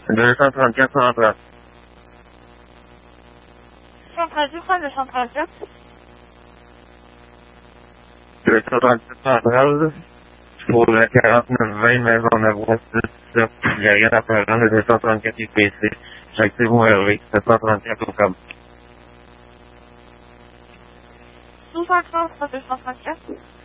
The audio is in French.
234 centrale. Centrale du quoi, 234? 234 centrale. Pour le 4920 Maisonneuve-Ouest, il n'y a rien à faire. Le 234 IPC. J'active mon RV. 734 au câble. 230, 234.